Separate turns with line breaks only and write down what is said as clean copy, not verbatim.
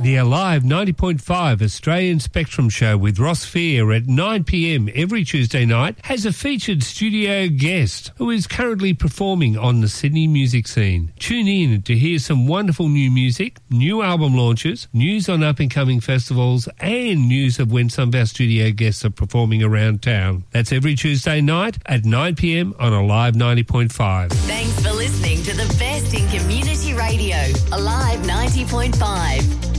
The Alive 90.5 Australian Spectrum show with Ross Fear at 9 p.m. every Tuesday night has a featured studio guest who is currently performing on the Sydney music scene. Tune in to hear some wonderful new music, new album launches, news on up-and-coming festivals and news of when some of our studio guests are performing around town. That's every Tuesday night at 9 p.m. on Alive 90.5.
Thanks for listening to the best in community radio, Alive 90.5.